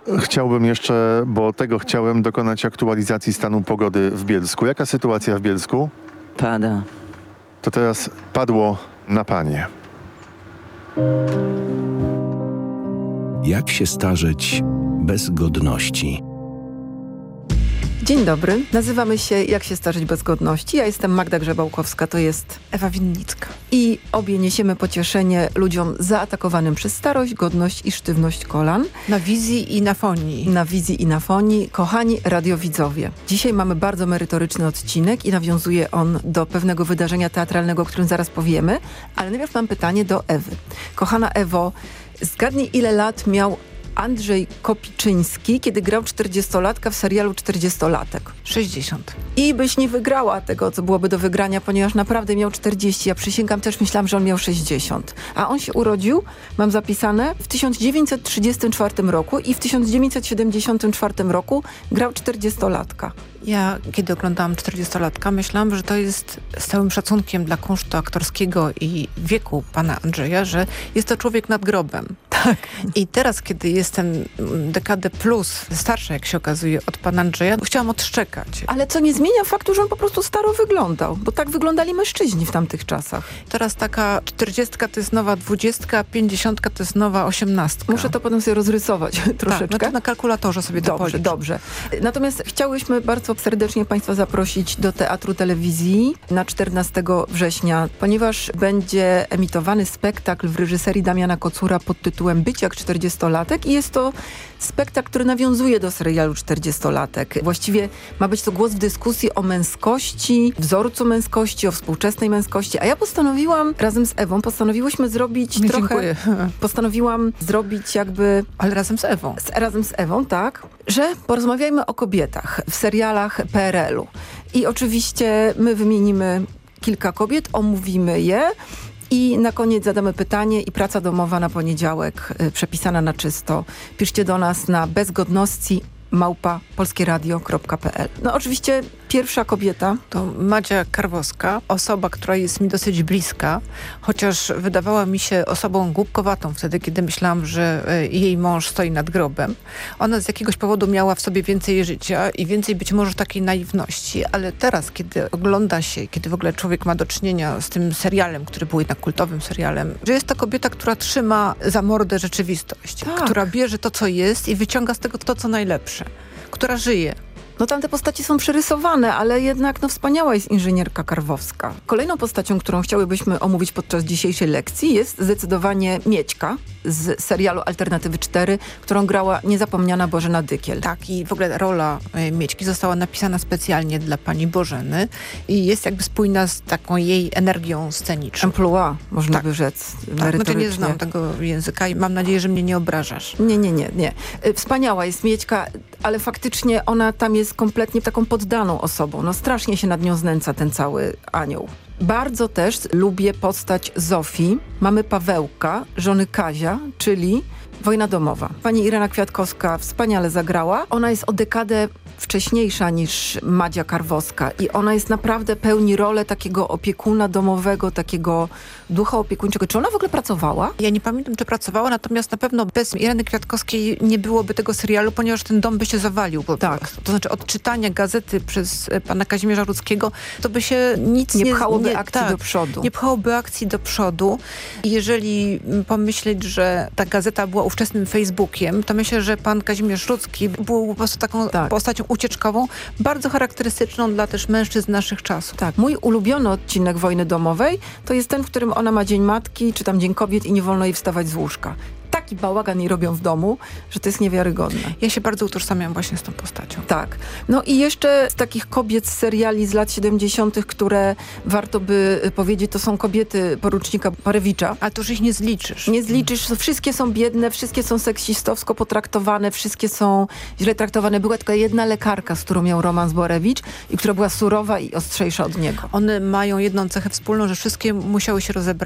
chciałbym jeszcze, bo tego chciałem, dokonać aktualizacji stanu pogody w Bielsku. Jaka sytuacja w Bielsku? Pada. To teraz padło na panie. Jak się starzeć bez godności? Dzień dobry, nazywamy się Jak się starzeć bez godności. Ja jestem Magda Grzebałkowska, to jest Ewa Winnicka. i obie niesiemy pocieszenie ludziom zaatakowanym przez starość, godność i sztywność kolan. Na wizji i na fonii. Na wizji i na fonii. Kochani radiowidzowie, dzisiaj mamy bardzo merytoryczny odcinek i nawiązuje on do pewnego wydarzenia teatralnego, o którym zaraz powiemy, ale najpierw mam pytanie do Ewy. Kochana Ewo, zgadnij, ile lat miał Andrzej Kopiczyński, kiedy grał 40-latka w serialu 40-latek. 60. I byś nie wygrała tego, co byłoby do wygrania, ponieważ naprawdę miał 40. Ja przysięgam, też myślałam, że on miał 60. A on się urodził, mam zapisane, w 1934 roku i w 1974 roku grał 40-latka. Ja, kiedy oglądałam 40-latka, myślałam, że to jest z całym szacunkiem dla kunsztu aktorskiego i wieku pana Andrzeja, że jest to człowiek nad grobem. Tak. I teraz, kiedy jestem dekadę plus starsza, jak się okazuje, od pana Andrzeja, chciałam odszczekać. Ale co nie zmienia faktu, że on po prostu staro wyglądał, bo tak wyglądali mężczyźni w tamtych czasach. Teraz taka 40 to jest nowa 20, a 50 to jest nowa 18. Muszę to potem sobie rozrysować troszeczkę. Tak, no to na kalkulatorze sobie to Dobrze, policz. dobrze. Natomiast chciałyśmy bardzo serdecznie Państwa zaprosić do Teatru Telewizji na 14 września, ponieważ będzie emitowany spektakl w reżyserii Damiana Kocura pod tytułem Być jak 40-latek i jest to spektakl, który nawiązuje do serialu 40-latek. Właściwie ma być to głos w dyskusji o męskości, wzorcu męskości, o współczesnej męskości, a ja postanowiłam, razem z Ewą, postanowiłyśmy zrobić Nie, trochę... dziękuję. Postanowiłam zrobić jakby... Ale razem z Ewą. Razem z Ewą, tak, że porozmawiajmy o kobietach w serialach PRL-u. I oczywiście my wymienimy kilka kobiet, omówimy je i na koniec zadamy pytanie i praca domowa na poniedziałek przepisana na czysto. Piszcie do nas na bezgodności@polskieradio.pl. No oczywiście pierwsza kobieta. To Madzia Karwowska, osoba, która jest mi dosyć bliska, chociaż wydawała mi się osobą głupkowatą wtedy, kiedy myślałam, że jej mąż stoi nad grobem. Ona z jakiegoś powodu miała w sobie więcej życia i więcej być może takiej naiwności, ale teraz, kiedy ogląda się, kiedy w ogóle człowiek ma do czynienia z tym serialem, który był jednak kultowym serialem, że jest to kobieta, która trzyma za mordę rzeczywistość, Tak. która bierze to, co jest i wyciąga z tego to, co najlepsze, która żyje. No tamte postaci są przerysowane, ale jednak no, wspaniała jest inżynierka Karwowska. Kolejną postacią, którą chciałybyśmy omówić podczas dzisiejszej lekcji jest zdecydowanie Miećka z serialu Alternatywy 4, którą grała niezapomniana Bożena Dykiel. Tak, i w ogóle rola Miećki została napisana specjalnie dla pani Bożeny i jest jakby spójna z taką jej energią sceniczną. Emploi, można by rzec, Tak, znaczy merytorycznie. nie znam tego języka i mam nadzieję, że mnie nie obrażasz. Nie. Wspaniała jest Miećka, ale faktycznie ona tam jest kompletnie taką poddaną osobą. No strasznie się nad nią znęca ten cały anioł. Bardzo też lubię postać Zofii, mamy Pawełka, żony Kazia, czyli Wojna domowa. Pani Irena Kwiatkowska wspaniale zagrała. Ona jest o dekadę wcześniejsza niż Madzia Karwowska i ona jest naprawdę pełni rolę takiego opiekuna domowego, takiego ducha opiekuńczego. Czy ona w ogóle pracowała? Ja nie pamiętam, czy pracowała, natomiast na pewno bez Ireny Kwiatkowskiej nie byłoby tego serialu, ponieważ ten dom by się zawalił. Tak. To znaczy od czytania gazety przez pana Kazimierza Rudzkiego, to by się nic Nie pchałoby akcji tak, do przodu. Nie pchałoby akcji do przodu. I jeżeli pomyśleć, że ta gazeta była ówczesnym Facebookiem, to myślę, że pan Kazimierz Rudzki był po prostu taką postacią ucieczkową, bardzo charakterystyczną dla też mężczyzn naszych czasów. Tak, mój ulubiony odcinek Wojny domowej to jest ten, w którym ona ma Dzień Matki, czy tam Dzień Kobiet i nie wolno jej wstawać z łóżka. Taki bałagan jej robią w domu, że to jest niewiarygodne. Ja się bardzo utożsamiam właśnie z tą postacią. Tak. No i jeszcze z takich kobiet z seriali z lat 70., które warto by powiedzieć, to są kobiety porucznika Parewicza. Ale to już ich nie zliczysz. Nie zliczysz, wszystkie są biedne, wszystkie są seksistowsko potraktowane, wszystkie są źle traktowane. Była tylko jedna lekarka, z którą miał romans Borewicz i która była surowa i ostrzejsza od niego. One mają jedną cechę wspólną, że wszystkie musiały się rozebrać